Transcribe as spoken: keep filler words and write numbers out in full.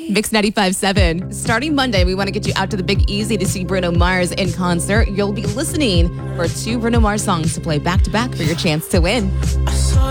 Mix ninety-five point seven. Starting Monday, we want to get you out to the Big Easy to see Bruno Mars in concert. You'll be listening for two Bruno Mars songs to play back to back for your chance to win.